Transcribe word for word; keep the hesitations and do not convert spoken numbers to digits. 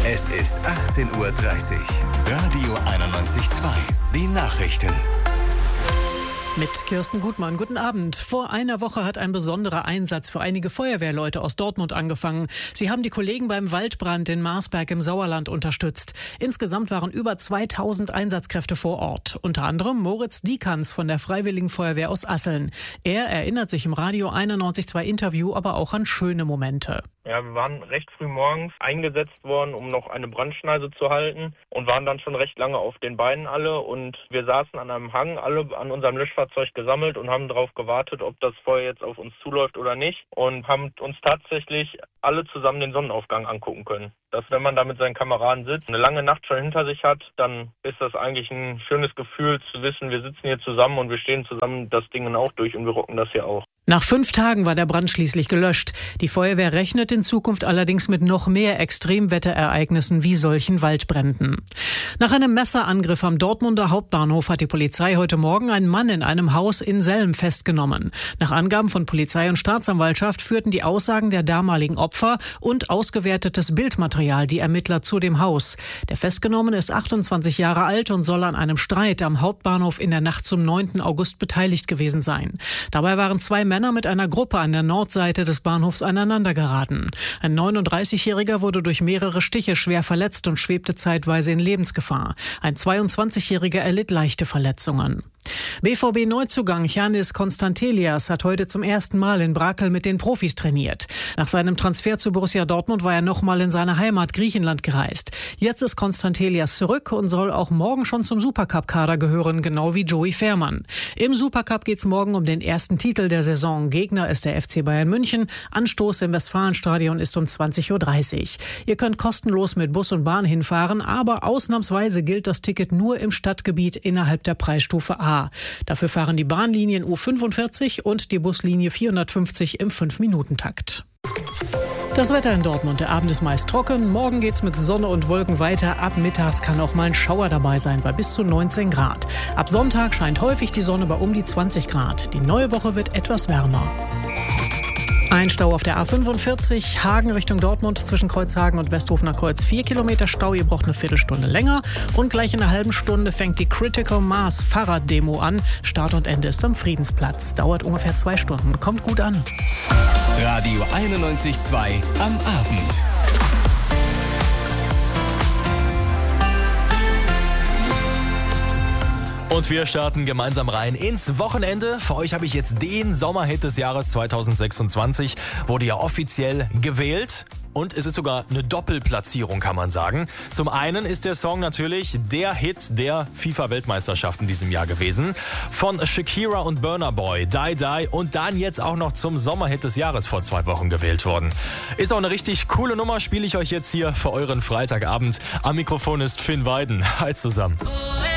Es ist achtzehn Uhr dreißig. Radio einundneunzig Komma zwei. Die Nachrichten. Mit Kirsten Gutmann. Guten Abend. Vor einer Woche hat ein besonderer Einsatz für einige Feuerwehrleute aus Dortmund angefangen. Sie haben die Kollegen beim Waldbrand in Marsberg im Sauerland unterstützt. Insgesamt waren über zweitausend Einsatzkräfte vor Ort. Unter anderem Moritz Diekans von der Freiwilligen Feuerwehr aus Asseln. Er erinnert sich im Radio einundneunzig Komma zwei Interview aber auch an schöne Momente. Ja, wir waren recht früh morgens eingesetzt worden, um noch eine Brandschneise zu halten und waren dann schon recht lange auf den Beinen alle und wir saßen an einem Hang, alle an unserem Löschfahrzeug gesammelt und haben darauf gewartet, ob das Feuer jetzt auf uns zuläuft oder nicht und haben uns tatsächlich alle zusammen den Sonnenaufgang angucken können. Dass, wenn man da mit seinen Kameraden sitzt, eine lange Nacht schon hinter sich hat, dann ist das eigentlich ein schönes Gefühl zu wissen, wir sitzen hier zusammen und wir stehen zusammen das Ding auch durch und wir rocken das hier auch. Nach fünf Tagen war der Brand schließlich gelöscht. Die Feuerwehr rechnet in Zukunft allerdings mit noch mehr Extremwetterereignissen wie solchen Waldbränden. Nach einem Messerangriff am Dortmunder Hauptbahnhof hat die Polizei heute Morgen einen Mann in einem Haus in Selm festgenommen. Nach Angaben von Polizei und Staatsanwaltschaft führten die Aussagen der damaligen Opfer und ausgewertetes Bildmaterial die Ermittler zu dem Haus. Der Festgenommene ist achtundzwanzig Jahre alt und soll an einem Streit am Hauptbahnhof in der Nacht zum neunten August beteiligt gewesen sein. Dabei waren zwei Männer mit einer Gruppe an der Nordseite des Bahnhofs aneinandergeraten. Ein neununddreißigjähriger wurde durch mehrere Stiche schwer verletzt und schwebte zeitweise in Lebensgefahr. Ein zweiundzwanzigjähriger erlitt leichte Verletzungen. B V B-Neuzugang Yannis Konstantelias hat heute zum ersten Mal in Brakel mit den Profis trainiert. Nach seinem Transfer zu Borussia Dortmund war er nochmal in seine Heimat Griechenland gereist. Jetzt ist Konstantelias zurück und soll auch morgen schon zum Supercup-Kader gehören, genau wie Joey Fährmann. Im Supercup geht es morgen um den ersten Titel der Saison. Gegner ist der F C Bayern München. Anstoß im Westfalenstadion ist um zwanzig Uhr dreißig. Ihr könnt kostenlos mit Bus und Bahn hinfahren, aber ausnahmsweise gilt das Ticket nur im Stadtgebiet innerhalb der Preisstufe A. Dafür fahren die Bahnlinien U fünfundvierzig und die Buslinie vierhundertfünfzig im fünf Minuten Takt. Das Wetter in Dortmund. Der Abend ist meist trocken. Morgen geht's mit Sonne und Wolken weiter. Ab mittags kann auch mal ein Schauer dabei sein bei bis zu neunzehn Grad. Ab Sonntag scheint häufig die Sonne bei um die zwanzig Grad. Die neue Woche wird etwas wärmer. Ein Stau auf der A fünfundvierzig, Hagen Richtung Dortmund zwischen Kreuzhagen und Westhofener Kreuz. Vier Kilometer Stau, ihr braucht eine Viertelstunde länger. Und gleich in einer halben Stunde fängt die Critical Mass Fahrraddemo an. Start und Ende ist am Friedensplatz. Dauert ungefähr zwei Stunden. Kommt gut an. Radio einundneunzig Komma zwei am Abend. Und wir starten gemeinsam rein ins Wochenende. Für euch habe ich jetzt den Sommerhit des Jahres zweitausendsechsundzwanzig. Wurde ja offiziell gewählt. Und es ist sogar eine Doppelplatzierung, kann man sagen. Zum einen ist der Song natürlich der Hit der FIFA-Weltmeisterschaft in diesem Jahr gewesen. Von Shakira und Burna Boy, Die Die, und dann jetzt auch noch zum Sommerhit des Jahres vor zwei Wochen gewählt worden. Ist auch eine richtig coole Nummer, spiele ich euch jetzt hier für euren Freitagabend. Am Mikrofon ist Finn Weiden. Hi zusammen.